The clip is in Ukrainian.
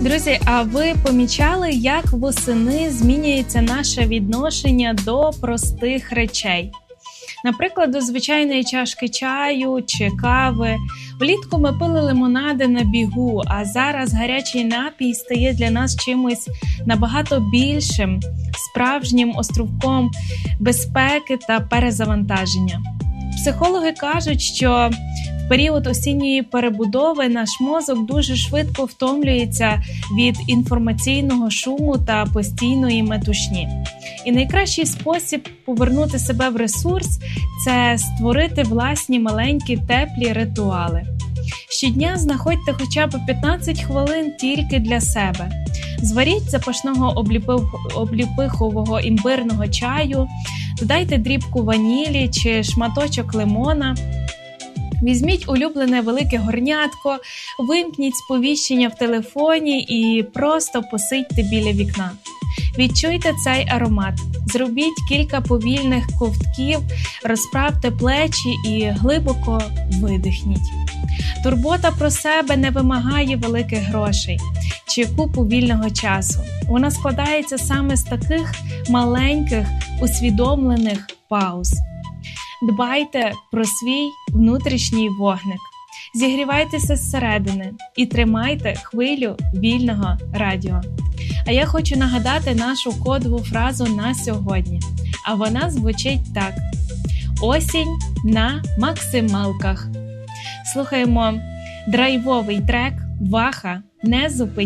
Друзі, а ви помічали, як восени змінюється наше відношення до простих речей? Наприклад, до звичайної чашки чаю чи кави. Влітку ми пили лимонади на бігу, а зараз гарячий напій стає для нас чимось набагато більшим, справжнім островком безпеки та перезавантаження. Психологи кажуть, що в період осінньої перебудови наш мозок дуже швидко втомлюється від інформаційного шуму та постійної метушні. І найкращий спосіб повернути себе в ресурс – це створити власні маленькі теплі ритуали. Щодня знаходьте хоча б 15 хвилин тільки для себе. Зваріть запашного обліпихового імбирного чаю, додайте дрібку ванілі чи шматочок лимона. Візьміть улюблене велике горнятко, вимкніть сповіщення в телефоні і просто посидьте біля вікна. Відчуйте цей аромат, зробіть кілька повільних ковтків, розправте плечі і глибоко видихніть. Турбота про себе не вимагає великих грошей чи купу вільного часу. Вона складається саме з таких маленьких, усвідомлених пауз. Дбайте про свій внутрішній вогник, зігрівайтеся зсередини і тримайте хвилю вільного радіо. А я хочу нагадати нашу кодову фразу на сьогодні. А вона звучить так: осінь на максималках. Слухаємо драйвовий трек «Ваха, не зупиняйся».